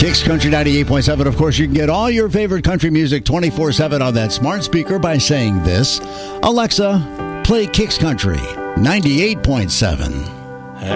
Kicks Country 98.7. Of course, you can get all your favorite country music 24/7 on that smart speaker by saying this: Alexa, play Kicks Country 98.7.